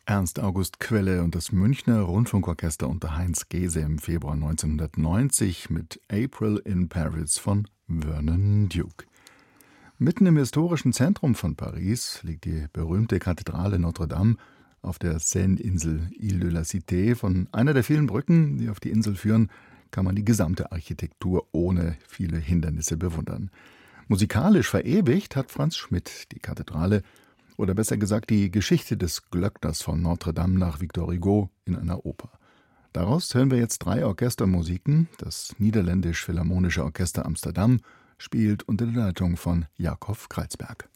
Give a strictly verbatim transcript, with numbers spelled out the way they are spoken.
Ernst August Quelle und das Münchner Rundfunkorchester unter Heinz Gehse im Februar neunzehnhundertneunzig mit April in Paris von Vernon Duke. Mitten im historischen Zentrum von Paris liegt die berühmte Kathedrale Notre-Dame auf der Seine-Insel Île de la Cité. Von einer der vielen Brücken, die auf die Insel führen, kann man die gesamte Architektur ohne viele Hindernisse bewundern. Musikalisch verewigt hat Franz Schmidt die Kathedrale, oder besser gesagt die Geschichte des Glöckners von Notre-Dame nach Victor Hugo in einer Oper. Daraus hören wir jetzt drei Orchestermusiken. Das Niederländisch-Philharmonische Orchester Amsterdam spielt unter der Leitung von Jakob Kreizberg.